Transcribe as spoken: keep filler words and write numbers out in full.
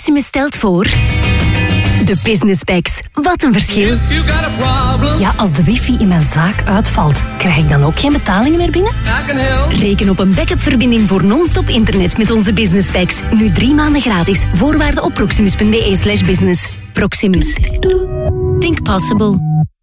Proximus stelt voor... De Business Packs. Wat een verschil. Ja, als de wifi in mijn zaak uitvalt, krijg ik dan ook geen betalingen meer binnen? Reken op een backup-verbinding voor non-stop internet met onze Business Packs. Nu drie maanden gratis. Voorwaarden op proximus punt be slash business. Proximus. Think possible.